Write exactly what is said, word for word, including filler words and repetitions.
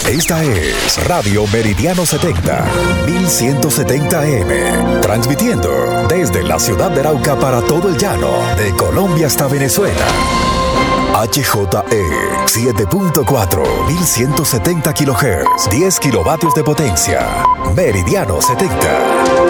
Esta es Radio Meridiano setenta, mil ciento setenta A M, transmitiendo desde la ciudad de Arauca para todo el llano, de Colombia hasta Venezuela. H J E siete punto cuatro, mil ciento setenta kilohertz, diez kilovatios de potencia. Meridiano setenta.